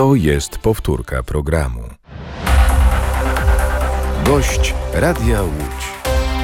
To jest powtórka programu. Gość Radia Łódź.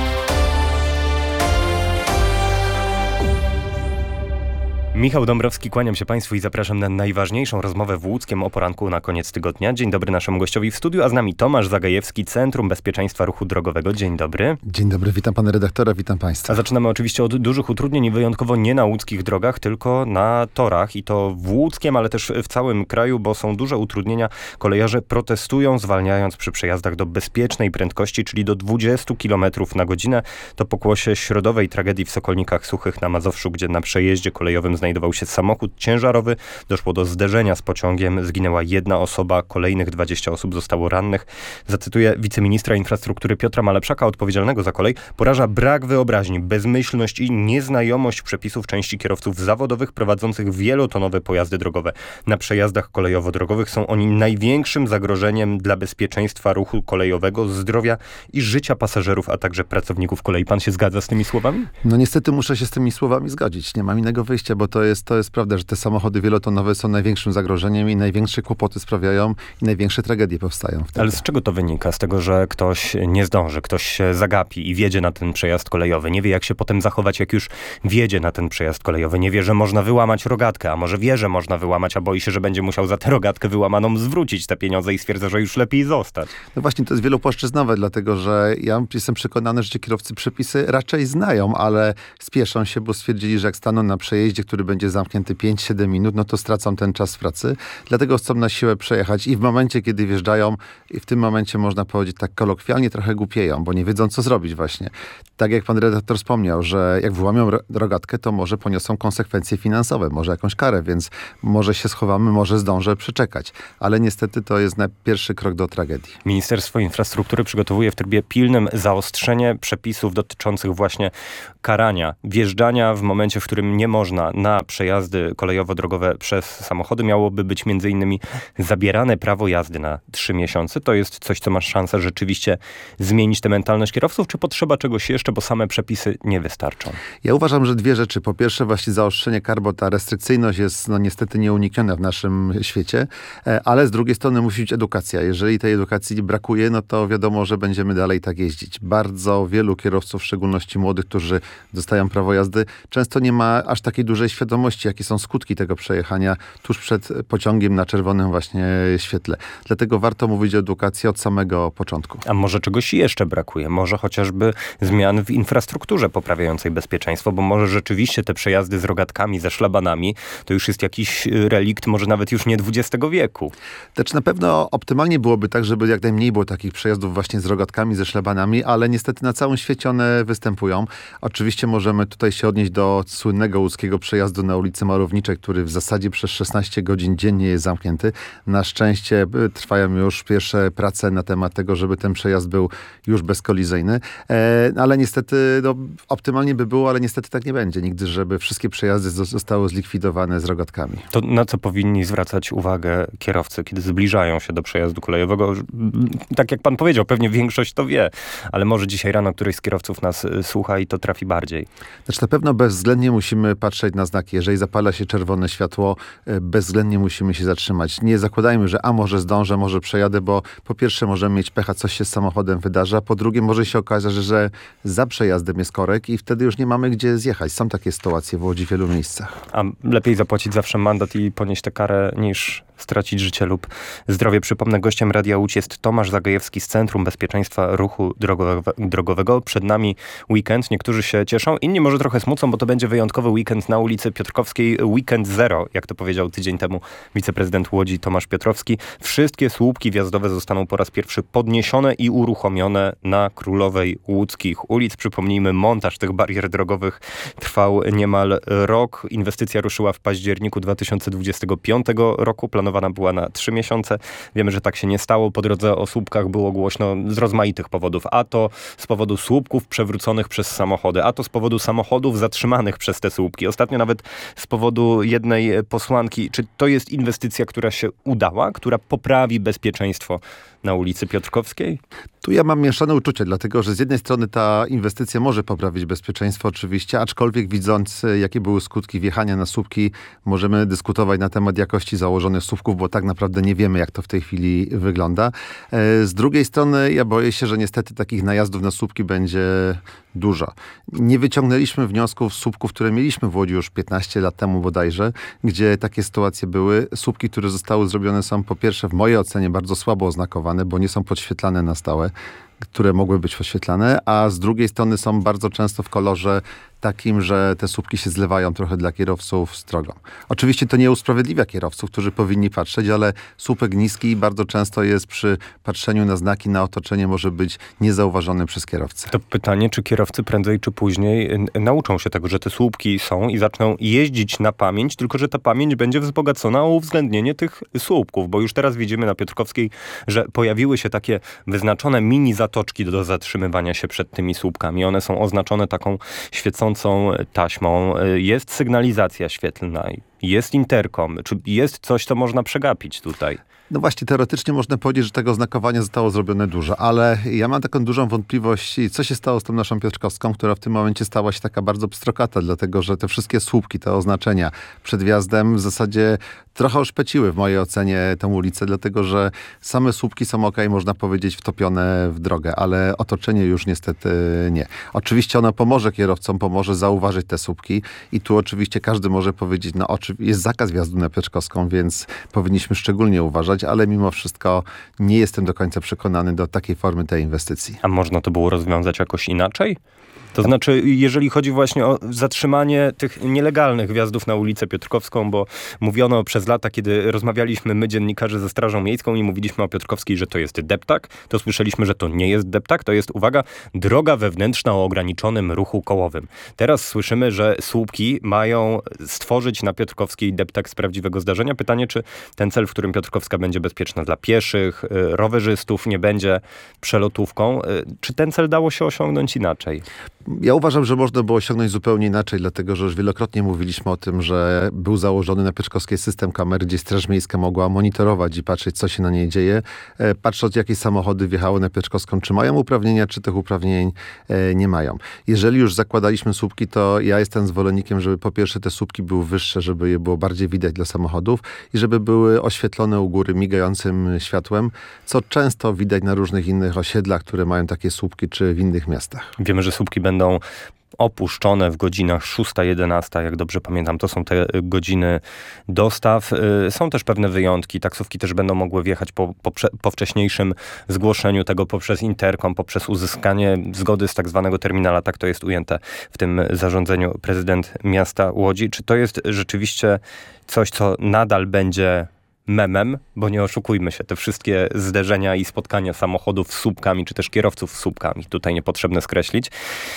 Michał Dąbrowski, kłaniam się Państwu i zapraszam na najważniejszą rozmowę w Łódzkiem o poranku na koniec tygodnia. Dzień dobry naszemu gościowi w studiu, a z nami Tomasz Zagajewski, Centrum Bezpieczeństwa Ruchu Drogowego. Dzień dobry. Dzień dobry, witam pana redaktora, witam państwa. A zaczynamy oczywiście od dużych utrudnień i wyjątkowo nie na łódzkich drogach, tylko na torach i to w Łódzkiem, ale też w całym kraju, bo są duże utrudnienia. Kolejarze protestują, zwalniając przy przejazdach do bezpiecznej prędkości, czyli do 20 km na godzinę. To pokłosie środowej tragedii w Sokolnikach Suchych na Mazowszu, gdzie na przejeździe kolejowym znajdował się samochód ciężarowy. Doszło do zderzenia z pociągiem. Zginęła jedna osoba, kolejnych 20 osób zostało rannych. Zacytuję wiceministra infrastruktury Piotra Malepszaka, odpowiedzialnego za kolej. Poraża brak wyobraźni, bezmyślność i nieznajomość przepisów części kierowców zawodowych prowadzących wielotonowe pojazdy drogowe. Na przejazdach kolejowo-drogowych są oni największym zagrożeniem dla bezpieczeństwa ruchu kolejowego, zdrowia i życia pasażerów, a także pracowników kolei. Pan się zgadza z tymi słowami? No niestety muszę się z tymi słowami zgodzić. Nie mam innego wyjścia, bo to jest prawda, że te samochody wielotonowe są największym zagrożeniem i największe kłopoty sprawiają i największe tragedie powstają wtedy. Ale z czego to wynika? Z tego, że ktoś nie zdąży, ktoś się zagapi i wjedzie na ten przejazd kolejowy. Nie wie, jak się potem zachować, jak już wjedzie na ten przejazd kolejowy. Nie wie, że można wyłamać rogatkę, a może wie, że można wyłamać, a boi się, że będzie musiał za tę rogatkę wyłamaną zwrócić te pieniądze i stwierdza, że już lepiej zostać. No właśnie, to jest wielopłaszczyznowe, dlatego że ja jestem przekonany, że ci kierowcy przepisy raczej znają, ale spieszą się, bo stwierdzili, że jak staną na przejeździe, który będzie zamknięty 5-7 minut, no to stracą ten czas w pracy. Dlatego chcą na siłę przejechać i w momencie, kiedy wjeżdżają, i w tym momencie można powiedzieć tak kolokwialnie, trochę głupieją, bo nie wiedzą, co zrobić właśnie. Tak jak pan redaktor wspomniał, że jak wyłamią rogatkę, to może poniosą konsekwencje finansowe, może jakąś karę, więc może się schowamy, może zdążę przeczekać. Ale niestety to jest pierwszy krok do tragedii. Ministerstwo Infrastruktury przygotowuje w trybie pilnym zaostrzenie przepisów dotyczących właśnie karania, wjeżdżania w momencie, w którym nie można na przejazdy kolejowo-drogowe przez samochody. Miałoby być m.in. zabierane prawo jazdy na 3 miesiące. To jest coś, co ma szansę rzeczywiście zmienić tę mentalność kierowców, czy potrzeba czegoś jeszcze, bo same przepisy nie wystarczą? Ja uważam, że dwie rzeczy. Po pierwsze właśnie zaostrzenie kar, bo ta restrykcyjność jest niestety nieunikniona w naszym świecie, ale z drugiej strony musi być edukacja. Jeżeli tej edukacji brakuje, no to wiadomo, że będziemy dalej tak jeździć. Bardzo wielu kierowców, w szczególności młodych, którzy dostają prawo jazdy, często nie ma aż takiej dużej świadomości, jakie są skutki tego przejechania tuż przed pociągiem na czerwonym właśnie świetle. Dlatego warto mówić o edukacji od samego początku. A może czegoś jeszcze brakuje? Może chociażby zmian w infrastrukturze poprawiającej bezpieczeństwo, bo może rzeczywiście te przejazdy z rogatkami, ze szlabanami, to już jest jakiś relikt, może nawet już nie XX wieku. Znaczy na pewno optymalnie byłoby tak, żeby jak najmniej było takich przejazdów właśnie z rogatkami, ze szlabanami, ale niestety na całym świecie one występują. Oczywiście możemy tutaj się odnieść do słynnego łódzkiego przejazdu na ulicy Marowniczej, który w zasadzie przez 16 godzin dziennie jest zamknięty. Na szczęście trwają już pierwsze prace na temat tego, żeby ten przejazd był już bezkolizyjny. Ale niestety optymalnie by było, ale niestety tak nie będzie nigdy, żeby wszystkie przejazdy zostały zlikwidowane z rogatkami. To na co powinni zwracać uwagę kierowcy, kiedy zbliżają się do przejazdu kolejowego? Tak jak pan powiedział, pewnie większość to wie, ale może dzisiaj rano któryś z kierowców nas słucha i to trafi bardziej. Znaczy na pewno bezwzględnie musimy patrzeć na znaki. Jeżeli zapala się czerwone światło, bezwzględnie musimy się zatrzymać. Nie zakładajmy, że może zdążę, może przejadę, bo po pierwsze możemy mieć pecha, coś się z samochodem wydarza, po drugie może się okazać, że za przejazdem jest korek i wtedy już nie mamy gdzie zjechać. Są takie sytuacje w Łodzi w wielu miejscach. A lepiej zapłacić zawsze mandat i ponieść tę karę, niż stracić życie lub zdrowie. Przypomnę, gościem Radia Łódź jest Tomasz Zagajewski z Centrum Bezpieczeństwa Ruchu Drogowego. Przed nami weekend. Niektórzy się cieszą, inni może trochę smucą, bo to będzie wyjątkowy weekend na ulicy Piotrkowskiej. Weekend zero, jak to powiedział tydzień temu wiceprezydent Łodzi Tomasz Piotrowski. Wszystkie słupki wjazdowe zostaną po raz pierwszy podniesione i uruchomione na Królowej Łódzkich ulic. Przypomnijmy, montaż tych barier drogowych trwał niemal rok. Inwestycja ruszyła w październiku 2025 roku. Planowana była na 3 miesiące. Wiemy, że tak się nie stało. Po drodze o słupkach było głośno z rozmaitych powodów. A to z powodu słupków przewróconych przez samochody, a to z powodu samochodów zatrzymanych przez te słupki. Ostatnio nawet z powodu jednej posłanki. Czy to jest inwestycja, która się udała, która poprawi bezpieczeństwo na ulicy Piotrkowskiej? Tu ja mam mieszane uczucie, dlatego że z jednej strony ta inwestycja może poprawić bezpieczeństwo oczywiście, aczkolwiek widząc, jakie były skutki wjechania na słupki, możemy dyskutować na temat jakości założonych słupków, bo tak naprawdę nie wiemy, jak to w tej chwili wygląda. Z drugiej strony ja boję się, że niestety takich najazdów na słupki będzie dużo. Nie wyciągnęliśmy wniosków z słupków, które mieliśmy w Łodzi już 15 lat temu bodajże, gdzie takie sytuacje były. Słupki, które zostały zrobione, są po pierwsze w mojej ocenie bardzo słabo oznakowane, bo nie są podświetlane na stałe, które mogły być podświetlane, a z drugiej strony są bardzo często w kolorze takim, że te słupki się zlewają trochę dla kierowców z drogą. Oczywiście to nie usprawiedliwia kierowców, którzy powinni patrzeć, ale słupek niski bardzo często jest przy patrzeniu na znaki, na otoczenie może być niezauważony przez kierowcę. To pytanie, czy kierowcy prędzej czy później nauczą się tego, że te słupki są i zaczną jeździć na pamięć, tylko że ta pamięć będzie wzbogacona o uwzględnienie tych słupków, bo już teraz widzimy na Piotrkowskiej, że pojawiły się takie wyznaczone mini zatoczki do zatrzymywania się przed tymi słupkami. One są oznaczone taką świecącą taśmą. Jest sygnalizacja świetlna, jest interkom. Czy jest coś, co można przegapić tutaj? No właśnie, teoretycznie można powiedzieć, że tego oznakowania zostało zrobione dużo, ale ja mam taką dużą wątpliwość, co się stało z tą naszą Piotrkowską, która w tym momencie stała się taka bardzo pstrokata, dlatego że te wszystkie słupki, te oznaczenia przed wjazdem w zasadzie trochę oszpeciły w mojej ocenie tę ulicę, dlatego że same słupki są można powiedzieć, wtopione w drogę, ale otoczenie już niestety nie. Oczywiście ono pomoże kierowcom, pomoże zauważyć te słupki i tu oczywiście każdy może powiedzieć, jest zakaz wjazdu na Piotrkowską, więc powinniśmy szczególnie uważać, ale mimo wszystko nie jestem do końca przekonany do takiej formy tej inwestycji. A można to było rozwiązać jakoś inaczej? To znaczy, jeżeli chodzi właśnie o zatrzymanie tych nielegalnych wjazdów na ulicę Piotrkowską, bo mówiono przez lata, kiedy rozmawialiśmy my, dziennikarze, ze Strażą Miejską i mówiliśmy o Piotrkowskiej, że to jest deptak, to słyszeliśmy, że to nie jest deptak, to jest, uwaga, droga wewnętrzna o ograniczonym ruchu kołowym. Teraz słyszymy, że słupki mają stworzyć na Piotrkowskiej deptak z prawdziwego zdarzenia. Pytanie, czy ten cel, w którym Piotrkowska będzie bezpieczna dla pieszych, rowerzystów, nie będzie przelotówką, czy ten cel dało się osiągnąć inaczej? Ja uważam, że można było osiągnąć zupełnie inaczej, dlatego że już wielokrotnie mówiliśmy o tym, że był założony na Piotrkowskiej system kamer, gdzie Straż Miejska mogła monitorować i patrzeć, co się na niej dzieje, patrząc, jakie samochody wjechały na Piotrkowską, czy mają uprawnienia, czy tych uprawnień nie mają. Jeżeli już zakładaliśmy słupki, to ja jestem zwolennikiem, żeby po pierwsze te słupki były wyższe, żeby je było bardziej widać dla samochodów i żeby były oświetlone u góry migającym światłem, co często widać na różnych innych osiedlach, które mają takie słupki, czy w innych miastach. Wiemy, że słupki będą opuszczone w godzinach 6-11, jak dobrze pamiętam. To są te godziny dostaw. Są też pewne wyjątki. Taksówki też będą mogły wjechać po wcześniejszym zgłoszeniu tego poprzez interkom, poprzez uzyskanie zgody z tak zwanego terminala. Tak to jest ujęte w tym zarządzeniu prezydent miasta Łodzi. Czy to jest rzeczywiście coś, co nadal będzie memem, bo nie oszukujmy się, te wszystkie zderzenia i spotkania samochodów z słupkami, czy też kierowców z słupkami, tutaj niepotrzebne skreślić.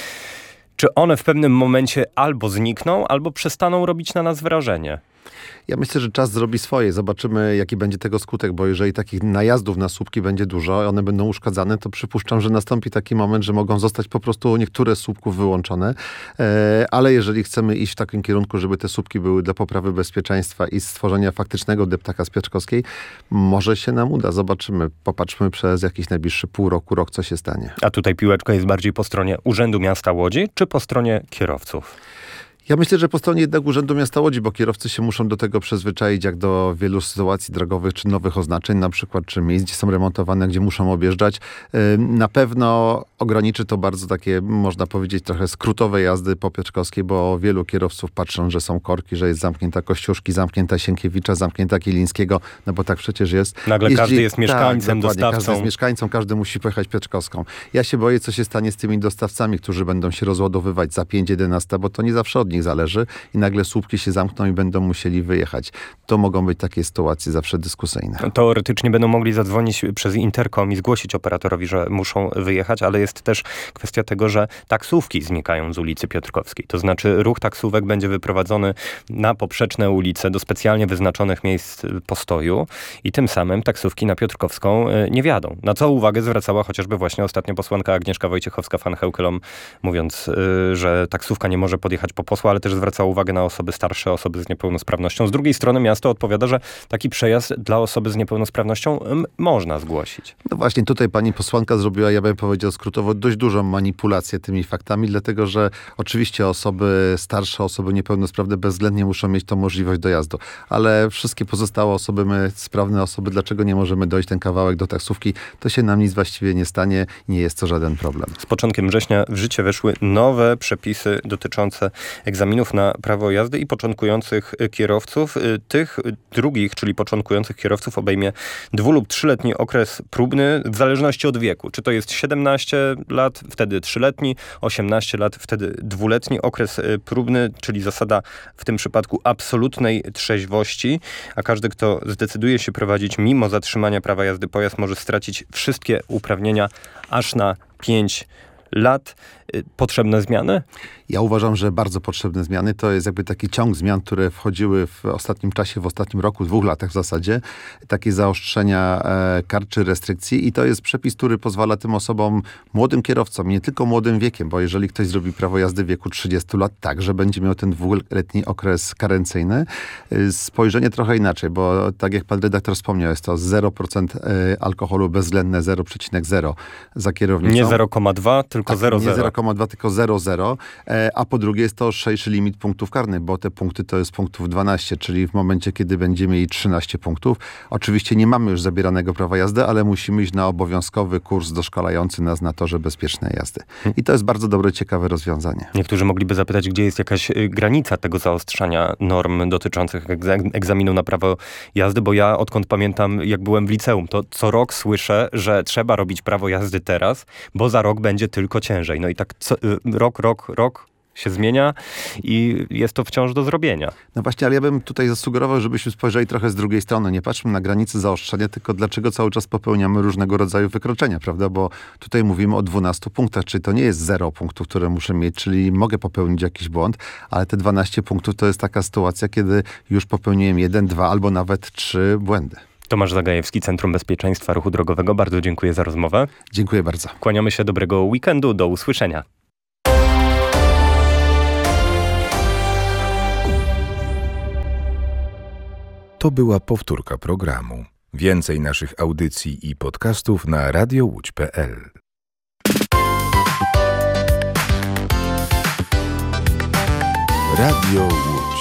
Czy one w pewnym momencie albo znikną, albo przestaną robić na nas wrażenie? Ja myślę, że czas zrobi swoje. Zobaczymy, jaki będzie tego skutek, bo jeżeli takich najazdów na słupki będzie dużo, one będą uszkadzane, to przypuszczam, że nastąpi taki moment, że mogą zostać po prostu niektóre z słupków wyłączone. Ale jeżeli chcemy iść w takim kierunku, żeby te słupki były dla poprawy bezpieczeństwa i stworzenia faktycznego deptaka z Piotrkowskiej, może się nam uda. Zobaczymy. Popatrzmy przez jakiś najbliższy pół roku, rok, co się stanie. A tutaj piłeczka jest bardziej po stronie Urzędu Miasta Łodzi, czy po stronie kierowców? Ja myślę, że po stronie jednak Urzędu Miasta Łodzi, bo kierowcy się muszą do tego przyzwyczaić, jak do wielu sytuacji drogowych, czy nowych oznaczeń, na przykład, czy miejsc, gdzie są remontowane, gdzie muszą objeżdżać. Na pewno ograniczy to bardzo takie, można powiedzieć, trochę skrótowe jazdy po Piotrkowskiej, bo wielu kierowców patrzą, że są korki, że jest zamknięta Kościuszki, zamknięta Sienkiewicza, zamknięta Kilińskiego, no bo tak przecież jest. Nagle każdy jest mieszkańcem, dostawcą. Każdy jest mieszkańcą, każdy musi pojechać Piotrkowską. Ja się boję, co się stanie z tymi dostawcami, którzy będą się rozładowywać za 5:11, bo to nie zawsze od nich zależy i nagle słupki się zamkną i będą musieli wyjechać. To mogą być takie sytuacje zawsze dyskusyjne. Teoretycznie będą mogli zadzwonić przez interkom i zgłosić operatorowi, że muszą wyjechać, ale jest też kwestia tego, że taksówki znikają z ulicy Piotrkowskiej. To znaczy ruch taksówek będzie wyprowadzony na poprzeczne ulice do specjalnie wyznaczonych miejsc postoju i tym samym taksówki na Piotrkowską nie wjadą. Na co uwagę zwracała chociażby właśnie ostatnio posłanka Agnieszka Wojciechowska-Van Heukelom, mówiąc, że taksówka nie może podjechać po podniosła, ale też zwracała uwagę na osoby starsze, osoby z niepełnosprawnością. Z drugiej strony miasto odpowiada, że taki przejazd dla osoby z niepełnosprawnością można zgłosić. No właśnie, tutaj pani posłanka zrobiła, ja bym powiedział skrótowo, dość dużą manipulację tymi faktami, dlatego że oczywiście osoby starsze, osoby niepełnosprawne bezwzględnie muszą mieć tą możliwość dojazdu, ale wszystkie pozostałe osoby, my sprawne osoby, dlaczego nie możemy dojść ten kawałek do taksówki, to się nam nic właściwie nie stanie, nie jest to żaden problem. Z początkiem września w życie weszły nowe przepisy dotyczące egzaminów na prawo jazdy i początkujących kierowców. Tych drugich, czyli początkujących kierowców obejmie 2- lub 3-letni okres próbny w zależności od wieku. Czy to jest 17 lat, wtedy 3-letni, 18 lat, wtedy 2-letni okres próbny, czyli zasada w tym przypadku absolutnej trzeźwości, a każdy, kto zdecyduje się prowadzić mimo zatrzymania prawa jazdy pojazd, może stracić wszystkie uprawnienia aż na 5 lat. Potrzebne zmiany? Ja uważam, że bardzo potrzebne zmiany. To jest jakby taki ciąg zmian, które wchodziły w ostatnim czasie, w ostatnim roku, 2 latach w zasadzie. Takie zaostrzenia kar czy restrykcji i to jest przepis, który pozwala tym osobom, młodym kierowcom, nie tylko młodym wiekiem, bo jeżeli ktoś zrobi prawo jazdy w wieku 30 lat, także będzie miał ten 2-letni okres karencyjny. Spojrzenie trochę inaczej, bo tak jak pan redaktor wspomniał, jest to 0% alkoholu bezwzględne, 0,0 za kierownicą. Nie 0,2, tylko 0,0. Nie 0,2, tylko 0,0. A po drugie jest to ostrzejszy limit punktów karnych, bo te punkty to jest punktów 12, czyli w momencie, kiedy będziemy mieli 13 punktów. Oczywiście nie mamy już zabieranego prawa jazdy, ale musimy iść na obowiązkowy kurs doszkalający nas na torze bezpiecznej jazdy. I to jest bardzo dobre, ciekawe rozwiązanie. Niektórzy mogliby zapytać, gdzie jest jakaś granica tego zaostrzania norm dotyczących egzaminu na prawo jazdy, bo ja odkąd pamiętam, jak byłem w liceum, to co rok słyszę, że trzeba robić prawo jazdy teraz, bo za rok będzie tylko ciężej. No i tak rok się zmienia i jest to wciąż do zrobienia. No właśnie, ale ja bym tutaj zasugerował, żebyśmy spojrzeli trochę z drugiej strony. Nie patrzmy na granicy zaostrzenia, tylko dlaczego cały czas popełniamy różnego rodzaju wykroczenia, prawda? Bo tutaj mówimy o 12 punktach, czyli to nie jest 0 punktów, które muszę mieć, czyli mogę popełnić jakiś błąd, ale te 12 punktów to jest taka sytuacja, kiedy już popełniłem 1, 2 albo nawet 3 błędy. Tomasz Zagajewski, Centrum Bezpieczeństwa Ruchu Drogowego. Bardzo dziękuję za rozmowę. Dziękuję bardzo. Kłaniamy się, dobrego weekendu, do usłyszenia. To była powtórka programu. Więcej naszych audycji i podcastów na radiołódź.pl. Radio Łódź.